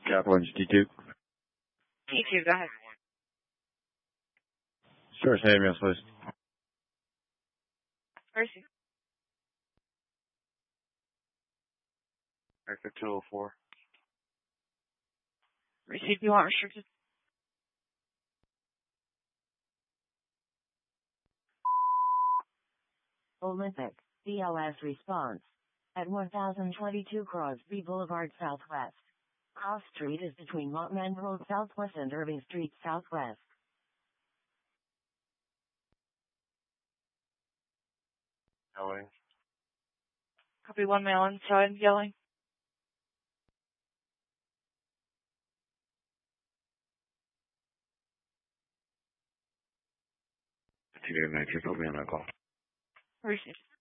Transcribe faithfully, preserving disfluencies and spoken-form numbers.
Captain's D two. D two, go ahead. Source ambulance, please. Mercy. Exit two oh four. Mercy, do you want restricted? Olympic, B L S response. At one thousand twenty-two Crosby Boulevard Southwest. Cross Street is between Montman Road Southwest and Irving Street Southwest. Yelling. Copy one male inside, yelling. T V nineteen, put me on that call. Received.